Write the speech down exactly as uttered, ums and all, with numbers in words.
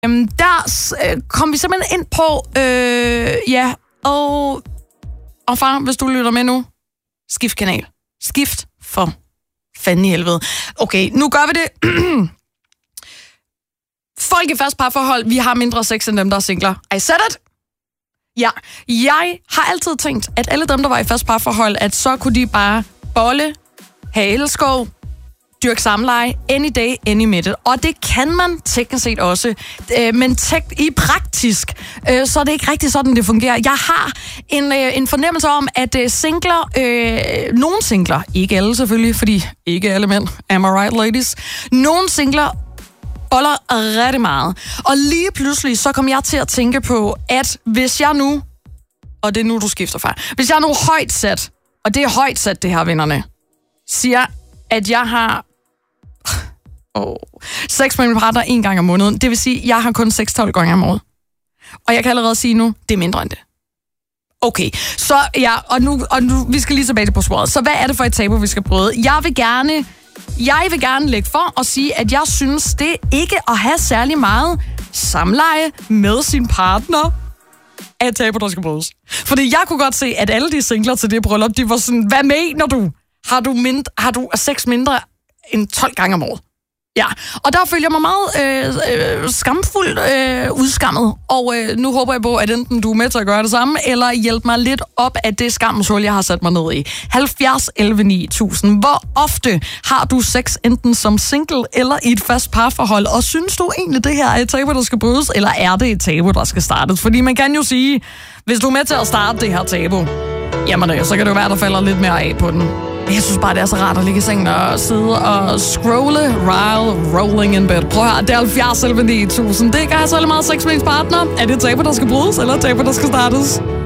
Øhm, der øh, kom vi simpelthen ind på, øh, ja, og, og far, hvis du lytter med nu, skift kanal. Skift for fanden i helvede. Okay, nu gør vi det. Folk i fast parforhold, vi har mindre sex end dem, der er singler. I said it! Ja, jeg har altid tænkt, at alle dem, der var i fast parforhold, at så kunne de bare bolle, have elskov, dyrke samleje, any day, any minute. Og det kan man teknisk set også. Øh, men tek- i praktisk, øh, så er det ikke rigtig sådan, det fungerer. Jeg har en, øh, en fornemmelse om, at øh, singler, øh, nogle singler, ikke alle selvfølgelig, fordi ikke alle mænd, am I right, ladies? Nogle singler boller rigtig meget. Og lige pludselig, så kom jeg til at tænke på, at hvis jeg nu, og det er nu, du skifter fra, hvis jeg nu højt sat, og det er højt sat, det her, vennerne, siger, at jeg har oh, sex med min partner en gang om måneden. Det vil sige, at jeg har kun seks til tolv gange om året. Og jeg kan allerede sige nu, det er mindre end det. Okay, så ja, og nu, og nu vi skal lige tilbage på sporet. Så hvad er det for et tabu, vi skal bryde? Jeg vil gerne, jeg vil gerne lægge for og sige, at jeg synes, det ikke at have særlig meget samleje med sin partner er et tabu, der skal brydes. Fordi jeg kunne godt se, at alle de singler til det bryllup, de var sådan, hvad mener du? Har du, mind- har du sex mindre end tolv gange om året? Ja, og der følger jeg mig meget øh, øh, skamfuldt øh, udskammet, og øh, nu håber jeg på, at enten du er med til at gøre det samme, eller hjælpe mig lidt op af det skammeshul, jeg har sat mig ned i. halvfjerds elleve ni tusind. Hvor ofte har du sex enten som single eller i et fast parforhold, og synes du egentlig, det her er et tabu, der skal brydes, eller er det et tabu, der skal startes? Fordi man kan jo sige, hvis du er med til at starte det her tabu, jamen så kan det jo være, der falder lidt mere af på den. Jeg synes bare, det er så rart at ligge i sengen og sidde og scrolle, rile, rolling in bed. Prøv at høre, det er halvfjerds elleve ni tusind. Det kan have så meget sex med ens partner. Er det et tabu, der skal brydes, eller et tabu, der skal startes?